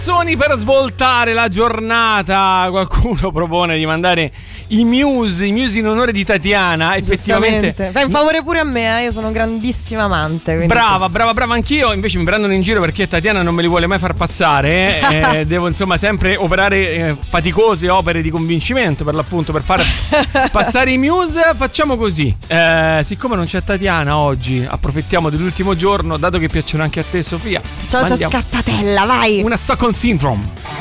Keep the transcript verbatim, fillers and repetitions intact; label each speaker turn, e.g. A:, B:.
A: Per svoltare la giornata, qualcuno propone di mandare i Muse, i Muse in onore di Tatiana. Effettivamente
B: fai un favore pure a me, eh? Io sono un grandissima amante.
A: Brava, sì. brava, brava anch'io. Invece mi prendono in giro perché Tatiana non me li vuole mai far passare. eh, Devo insomma sempre operare eh, faticose opere di convincimento, per l'appunto, per far passare i Muse. Facciamo così, eh, siccome non c'è Tatiana oggi, approfittiamo dell'ultimo giorno, dato che piacciono anche a te, Sofia.
B: Facciamo questa scappatella, vai.
A: Una Stockholm Syndrome.